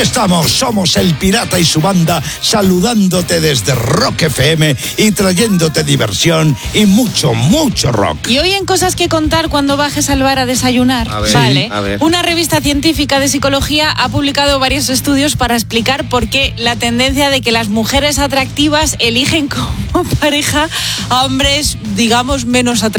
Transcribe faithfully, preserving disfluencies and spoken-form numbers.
estamos, somos El Pirata y su banda, saludándote desde Rock F M y trayéndote diversión y mucho, mucho rock. Y hoy en Cosas que Contar cuando bajes al bar a desayunar, a ver, vale, sí, a ver. Una revista científica de psicología ha publicado varios estudios para explicar por qué la tendencia de que las mujeres atractivas eligen como pareja a hombres, digamos, menos atractivos.